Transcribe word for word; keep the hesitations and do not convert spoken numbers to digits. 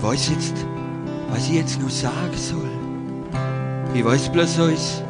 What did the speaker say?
weiß jetzt, was ich jetzt noch sagen soll. Ich weiß bloß eins,